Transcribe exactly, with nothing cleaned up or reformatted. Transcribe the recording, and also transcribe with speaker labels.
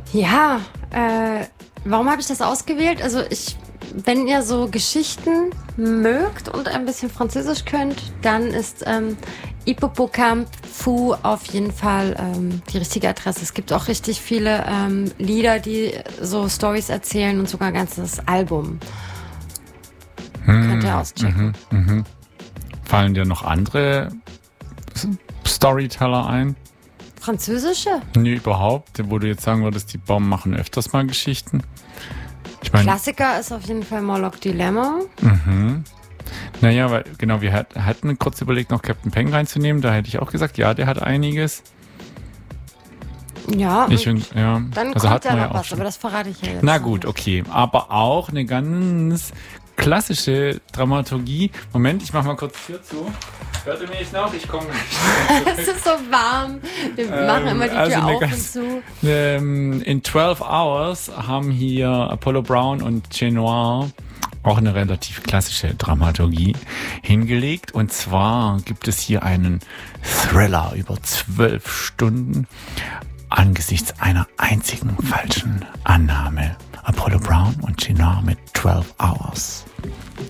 Speaker 1: Ja, äh, warum habe ich das ausgewählt? Also ich, wenn ihr so Geschichten mögt und ein bisschen Französisch könnt, dann ist ähm, Hippopocampe Fou auf jeden Fall ähm, die richtige Adresse. Es gibt auch richtig viele ähm, Lieder, die so Storys erzählen und sogar ein ganzes Album.
Speaker 2: Hm,
Speaker 1: Könnt ihr auschecken.
Speaker 2: Mhm, mhm. Fallen dir noch andere Storyteller ein?
Speaker 1: Französische?
Speaker 2: Nee, überhaupt. Wo du jetzt sagen würdest, die Baum machen öfters mal Geschichten. Ich meine,
Speaker 1: Klassiker ist auf jeden Fall Morlock Dilemma.
Speaker 2: mhm. Naja, weil, genau, wir hat, hatten kurz überlegt, noch Captain Peng reinzunehmen. Da hätte ich auch gesagt, ja, der hat einiges.
Speaker 1: Ja,
Speaker 2: Ich find, ja.
Speaker 1: dann
Speaker 2: also
Speaker 1: kommt
Speaker 2: hat man
Speaker 1: ja
Speaker 2: ja
Speaker 1: noch
Speaker 2: auch
Speaker 1: was,
Speaker 2: schon.
Speaker 1: aber das verrate ich ja jetzt.
Speaker 2: Na
Speaker 1: noch
Speaker 2: gut,
Speaker 1: nicht.
Speaker 2: okay. Aber auch eine ganz klassische Dramaturgie. Moment, ich mach mal kurz die Tür zu. Hört ihr mich noch? Ich komme
Speaker 1: Es ist so warm. Wir
Speaker 2: Ähm,
Speaker 1: machen immer die Tür
Speaker 2: also eine
Speaker 1: auf
Speaker 2: ganz-
Speaker 1: und zu.
Speaker 2: Ähm, in zwölf Hours haben hier Apollo Brown und Chat Noir auch eine relativ klassische Dramaturgie hingelegt. Und zwar gibt es hier einen Thriller über zwölf Stunden angesichts einer einzigen falschen Annahme. Apollo Brown und Chat Noir mit zwölf Hours.